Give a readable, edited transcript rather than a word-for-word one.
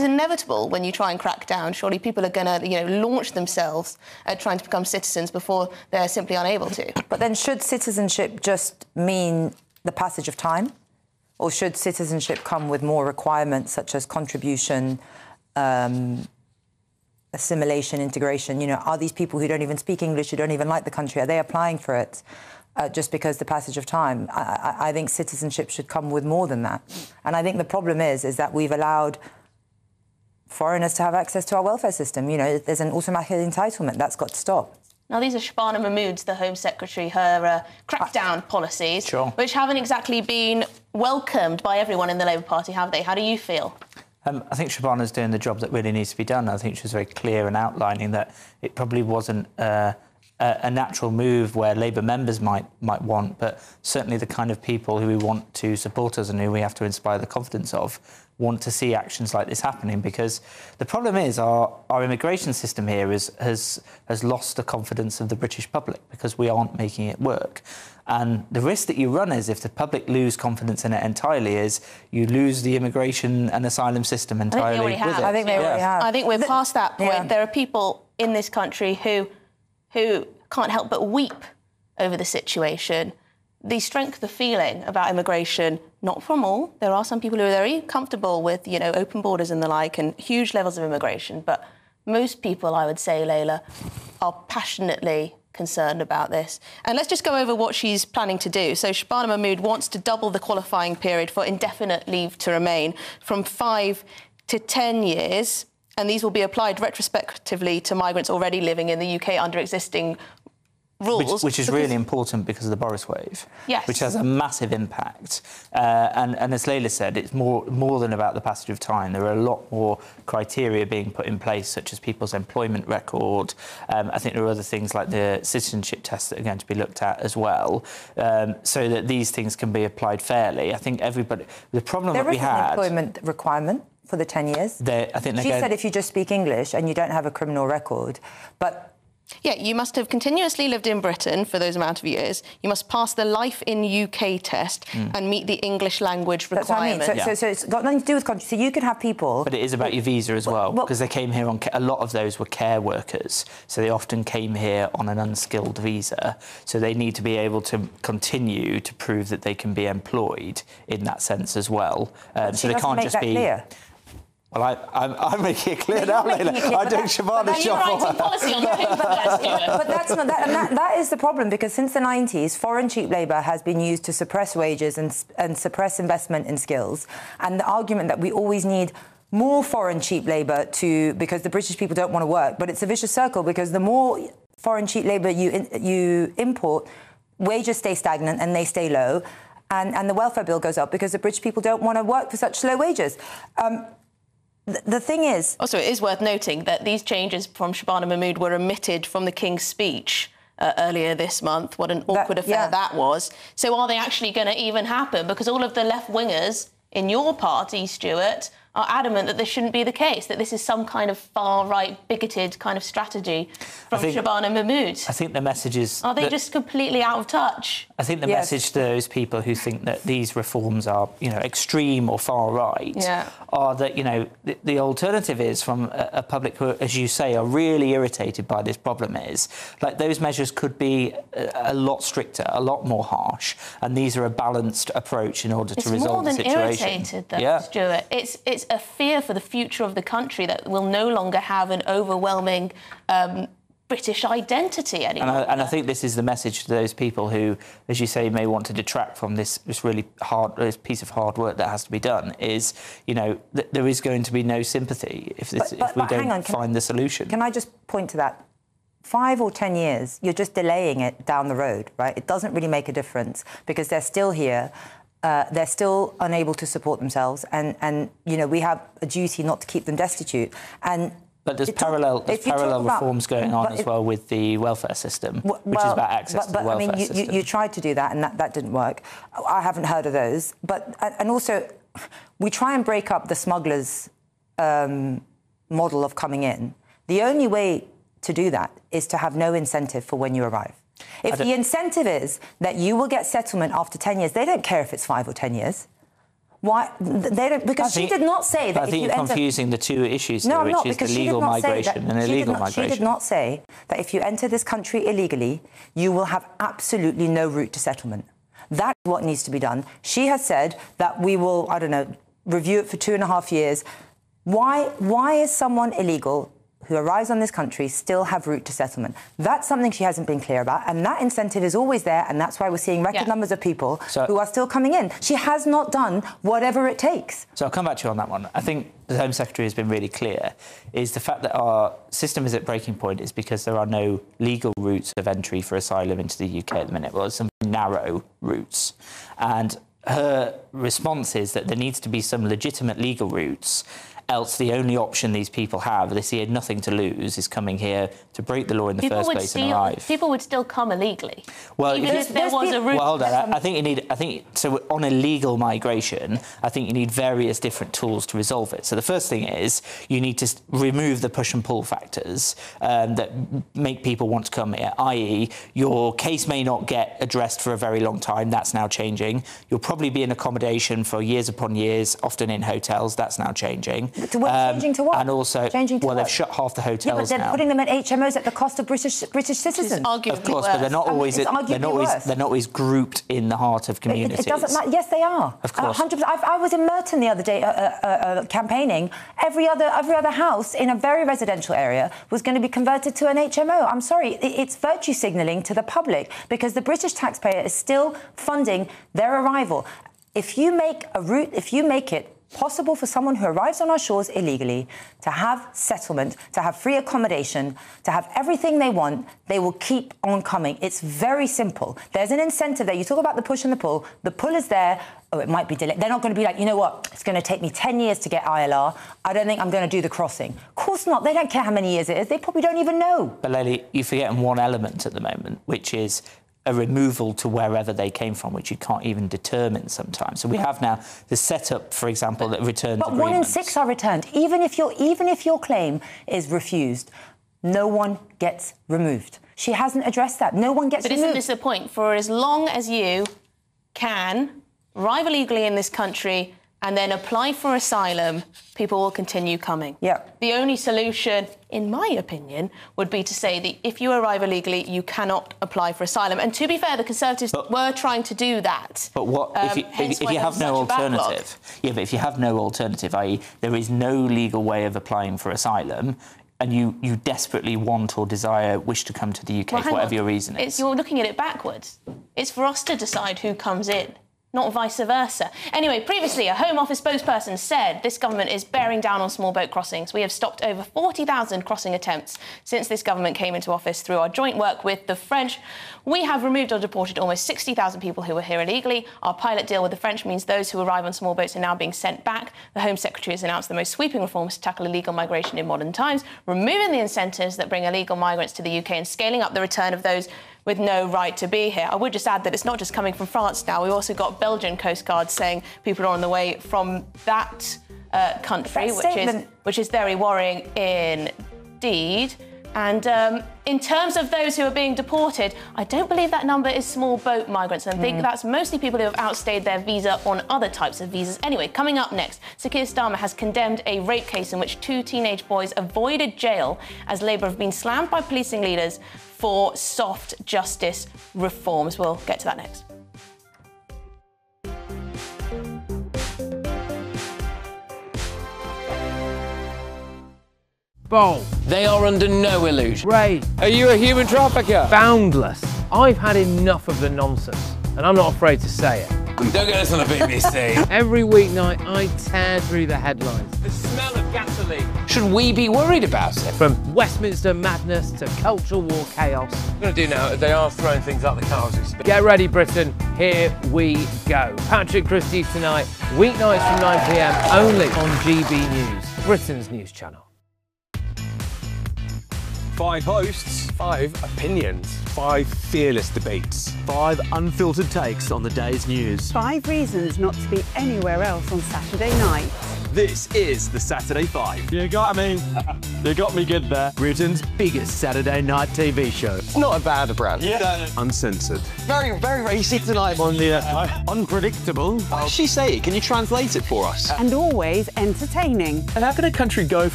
inevitable when you try and crack down. Surely people are going to, launch themselves at trying to become citizens before they're simply unable to. But then should citizenship just mean the passage of time? Or should citizenship come with more requirements such as contribution, assimilation, integration? Are these people who don't even speak English, who don't even like the country, are they applying for it just because the passage of time? I think citizenship should come with more than that. And I think the problem is that we've allowed foreigners to have access to our welfare system. There's an automatic entitlement. That's got to stop. Now, these are Shabana Mahmood's, the Home Secretary, her crackdown policies, which haven't exactly been welcomed by everyone in the Labour Party, have they? How do you feel? I think Shabana's doing the job that really needs to be done. I think she was very clear in outlining that it probably wasn't a natural move where Labour members might want, but certainly the kind of people who we want to support us and who we have to inspire the confidence of want to see actions like this happening, because the problem is our immigration system here has lost the confidence of the British public because we aren't making it work. And the risk that you run is if the public lose confidence in it entirely is you lose the immigration and asylum system entirely with it. I think they already have. I think we're past that point. Yeah. There are people in this country who can't help but weep over the situation. The strength of feeling about immigration, not from all. There are some people who are very comfortable with, open borders and the like and huge levels of immigration. But most people, I would say, Layla, are passionately concerned about this. And let's just go over what she's planning to do. So Shabana Mahmood wants to double the qualifying period for indefinite leave to remain from 5 to 10 years. And these will be applied retrospectively to migrants already living in the UK under existing rules. Which is really important because of the Boris wave, yes, which has a massive impact. And as Layla said, it's more than about the passage of time. There are a lot more criteria being put in place, such as people's employment record. I think there are other things like the citizenship tests that are going to be looked at as well, so that these things can be applied fairly. I think everybody... The problem that we had... There is an employment requirement for the 10 years. She said if you just speak English and you don't have a criminal record, but... Yeah, you must have continuously lived in Britain for those amount of years. You must pass the Life in UK test and meet the English language requirement. That's what I mean. So it's got nothing to do with country. So you could have people... But it is about your visa as well, because they came here on... A lot of those were care workers, so they often came here on an unskilled visa. So they need to be able to continue to prove that they can be employed in that sense as well. So they can't just be... Clear. Well, I'm making it clear now, Layla. I'm doing Shabana's job. You're writing policy on that. But that's not that, and that is the problem, because since the 90s, foreign cheap labour has been used to suppress wages and suppress investment in skills. And the argument that we always need more foreign cheap labour because the British people don't want to work, but it's a vicious circle, because the more foreign cheap labour you import, wages stay stagnant and they stay low, and the welfare bill goes up because the British people don't want to work for such low wages. The thing is... Also, it is worth noting that these changes from Shabana Mahmood were omitted from the King's speech earlier this month. What an awkward affair that was. So are they actually going to even happen? Because all of the left-wingers in your party, Stuart, are adamant that this shouldn't be the case, that this is some kind of far-right, bigoted kind of strategy from Shabana Mahmood. I think the message is... Are they just completely out of touch? I think the message to those people who think that these reforms are, extreme or far-right are that, the alternative is from a public who, as you say, are really irritated by this problem is, like, those measures could be a lot stricter, a lot more harsh, and these are a balanced approach in order to resolve the situation. It's more than irritated, though, Stuart. It's a fear for the future of the country that will no longer have an overwhelming British identity anymore. And I think this is the message to those people who, as you say, may want to detract from this really hard piece of hard work that has to be done, is, that there is going to be no sympathy if we don't find the solution. Can I just point to that? 5 or 10 years, you're just delaying it down the road, right? It doesn't really make a difference because they're still here. They're still unable to support themselves, and we have a duty not to keep them destitute. But there's parallel reforms going on as well with the welfare system, which is about access to the welfare system. You tried to do that, and that didn't work. I haven't heard of those. And also, we try and break up the smugglers' model of coming in. The only way to do that is to have no incentive for when you arrive. If the incentive is that you will get settlement after 10 years, they don't care if it's 5 or 10 years. Why? They don't, because she did not say that. I think you're confusing the two issues here, which is the legal migration and illegal migration. She did not say that if you enter this country illegally, you will have absolutely no route to settlement. That's what needs to be done. She has said that we will, I don't know, review it for 2.5 years. Why is someone illegal who arrives on this country still have route to settlement? That's something she hasn't been clear about, and that incentive is always there, and that's why we're seeing record numbers of people who are still coming in. She has not done whatever it takes. So I'll come back to you on that one. I think the Home Secretary has been really clear, is the fact that our system is at breaking point is because there are no legal routes of entry for asylum into the UK at the minute. Well, there's some narrow routes. And her response is that there needs to be some legitimate legal routes, else the only option these people have, they see nothing to lose, is coming here to break the law in the first place and arrive. People would still come illegally. Well, even if there was a route. Well, hold on. I think so. On illegal migration, I think you need various different tools to resolve it. So the first thing is you need to remove the push and pull factors that make people want to come here. I.e., your case may not get addressed for a very long time. That's now changing. You'll probably be in accommodation for years upon years, often in hotels. That's now changing. Changing to what? And also, they've shut half the hotels but they're putting them at HMOs at the cost of British citizens. Of course, but they're not always. They're not always grouped in the heart of communities. It doesn't matter. Yes, they are. Of course. 100%. I was in Merton the other day campaigning. Every other house in a very residential area was going to be converted to an HMO. I'm sorry, it's virtue signalling to the public because the British taxpayer is still funding their arrival. If you make it possible for someone who arrives on our shores illegally to have settlement, to have free accommodation, to have everything they want, they will keep on coming. It's very simple. There's an incentive there. You talk about the push and the pull. The pull is there. Oh, it might be delayed. They're not going to be like, you know what, it's going to take me 10 years to get ILR. I don't think I'm going to do the crossing. Of course not. They don't care how many years it is. They probably don't even know. But Leila, you're forgetting one element at the moment, which is a removal to wherever they came from, which you can't even determine sometimes. So we have now the setup, for example, that returns agreements. But 1 in 6 are returned. Even if your claim is refused, no one gets removed. She hasn't addressed that. No one gets removed. But isn't this the point? For as long as you can arrive illegally in this country and then apply for asylum, people will continue coming. Yeah. The only solution, in my opinion, would be to say that if you arrive illegally, you cannot apply for asylum. And to be fair, the Conservatives were trying to do that. But what if you have no alternative? Yeah, but if you have no alternative, i.e. there is no legal way of applying for asylum, and you desperately want or wish to come to the UK for whatever your reason is. You're looking at it backwards. It's for us to decide who comes in, not vice versa. Anyway, previously, a Home Office spokesperson said this government is bearing down on small boat crossings. We have stopped over 40,000 crossing attempts since this government came into office through our joint work with the French. We have removed or deported almost 60,000 people who were here illegally. Our pilot deal with the French means those who arrive on small boats are now being sent back. The Home Secretary has announced the most sweeping reforms to tackle illegal migration in modern times, removing the incentives that bring illegal migrants to the UK and scaling up the return of those with no right to be here. I would just add that it's not just coming from France now. We've also got Belgian Coast Guard saying people are on the way from that country, which is very worrying indeed. And in terms of those who are being deported, I don't believe that number is small boat migrants. I think that's mostly people who have outstayed their visa on other types of visas. Anyway, coming up next, Sir Keir Starmer has condemned a rape case in which 2 teenage boys avoided jail as Labour have been slammed by policing leaders for soft justice reforms. We'll get to that next. Bold. They are under no illusion. Ray. Are you a human trafficker? Boundless. I've had enough of the nonsense, and I'm not afraid to say it. Don't get us on the BBC. Every weeknight, I tear through the headlines. The smell of gasoline. Should we be worried about it? From Westminster madness to cultural war chaos. What I'm going to do now, they are throwing things out the car as we speak. Get ready, Britain. Here we go. Patrick Christie tonight, weeknights from 9 p.m, only on GB News, Britain's news channel. 5 hosts, 5 opinions, 5 fearless debates, 5 unfiltered takes on the day's news. 5 reasons not to be anywhere else on Saturday night. This is the Saturday Five. You got me good there. Britain's biggest Saturday night TV show. It's not a bad brand. Yeah. Uncensored. Very, very racy tonight. On the unpredictable. What did she say? Can you translate it for us? And always entertaining. And how can a country go from